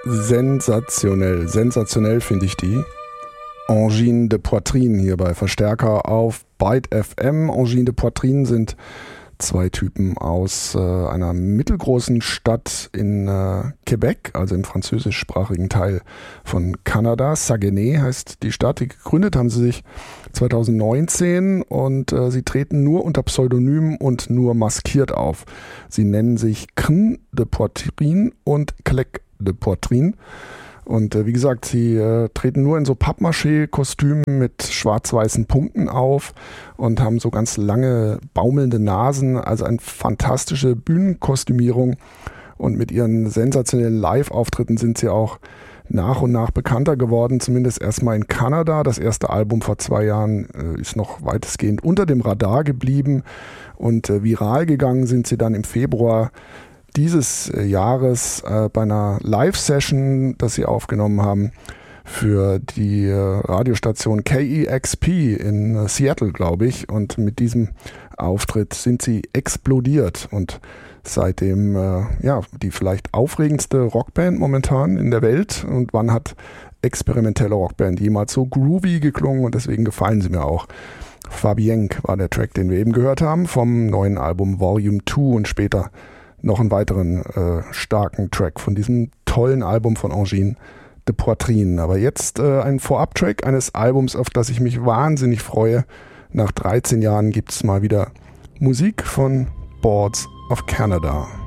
sensationell. Sensationell finde ich die. Angine de Poitrine hier bei Verstärker auf Byte FM. Angine de Poitrine sind zwei Typen aus einer mittelgroßen Stadt in Quebec, also im französischsprachigen Teil von Kanada. Saguenay heißt die Stadt. Gegründet haben sie sich 2019 und sie treten nur unter Pseudonym und nur maskiert auf. Sie nennen sich Crn de Poitrine und Clec de Poitrine. Und wie gesagt, sie treten nur in so Pappmaché-Kostümen mit schwarz-weißen Punkten auf und haben so ganz lange baumelnde Nasen, also eine fantastische Bühnenkostümierung. Und mit ihren sensationellen Live-Auftritten sind sie auch nach und nach bekannter geworden, zumindest erstmal in Kanada. Das erste Album vor 2 Jahren ist noch weitestgehend unter dem Radar geblieben und viral gegangen sind sie dann im Februar dieses Jahres bei einer Live-Session, das sie aufgenommen haben für die Radiostation KEXP in Seattle, glaube ich. Und mit diesem Auftritt sind sie explodiert und seitdem die vielleicht aufregendste Rockband momentan in der Welt. Und wann hat experimentelle Rockband jemals so groovy geklungen? Und deswegen gefallen sie mir auch. Fabienque war der Track, den wir eben gehört haben vom neuen Album Volume 2 und später noch einen weiteren starken Track von diesem tollen Album von Angine de Poitrine. Aber jetzt ein Vorab-Track eines Albums, auf das ich mich wahnsinnig freue. Nach 13 Jahren gibt es mal wieder Musik von Boards of Canada.